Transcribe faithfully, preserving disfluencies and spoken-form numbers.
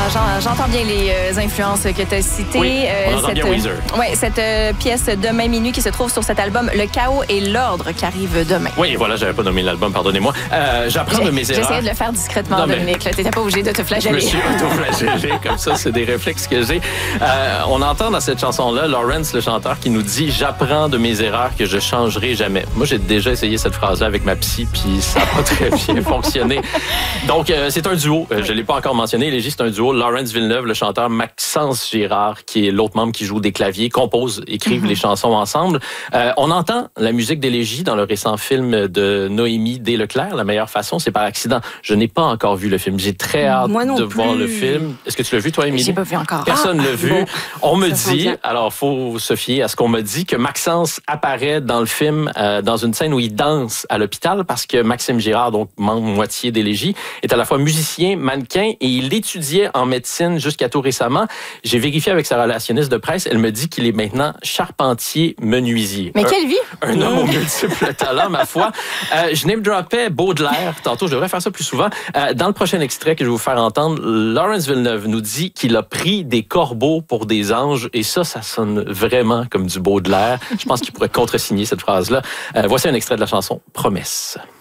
j'en- j'entends bien les euh, influences que tu as citées. Oui, on entend cette, bien Weezer. Oui, cette euh, pièce Demain minuit qui se trouve sur cet album Le chaos et l'ordre qui arrive demain. Oui, voilà, j'avais pas nommé l'album, pardonnez-moi. Euh, J'apprends de mes erreurs. J'essayais de le faire discrètement, Non, mais- Dominique. Tu n'étais pas obligé de te Je me flageller. suis auto-flagellé, comme ça, c'est des réflexes que j'ai. Euh, on entend dans cette chanson-là Lawrence, le chanteur, qui nous dit « J'apprends de mes erreurs que je changerai jamais ». Moi, j'ai déjà essayé cette phrase-là avec ma psy, puis ça n'a pas très bien fonctionné. Donc, euh, c'est un duo. Euh, je ne l'ai pas encore mentionné. Légie, c'est un duo. Lawrence Villeneuve, le chanteur, Maxence Girard, qui est l'autre membre qui joue des claviers, compose, écrivent mm-hmm. les chansons ensemble. Euh, on entend la musique d'Élégie dans le récent film de Noémie D. Leclerc, La meilleure façon, c'est par accident. Je n'ai pas encore vu le film. J'ai très hâte de plus. voir le film. Est-ce que tu l'as vu, toi, Émilie? J'ai pas vu encore. Personne ne ah, l'a vu. Bon. On me Ça dit, alors faut se fier à ce qu'on me dit, que Maxence apparaît dans le film euh, dans une scène où il danse à l'hôpital parce que Maxime Girard, donc membre moitié d'Élégie, est à la fois musicien, mannequin et il étudiait en médecine jusqu'à tout récemment. J'ai vérifié avec sa relationniste de presse. Elle me dit qu'il est maintenant charpentier menuisier. Mais un, quelle vie! Un homme aux multiples talents, ma foi. Euh, je name droppais Baudelaire. Tantôt, je devrais faire ça plus souvent. Euh, dans le prochain extrait que je vais vous faire entendre, Lawrence Villeneuve nous dit qu'il a pris des corbeaux pour des anges et ça, ça sonne vraiment comme du Baudelaire. Je pense qu'il pourrait contresigner cette phrase-là. Euh, voici un extrait de la chanson Promesse.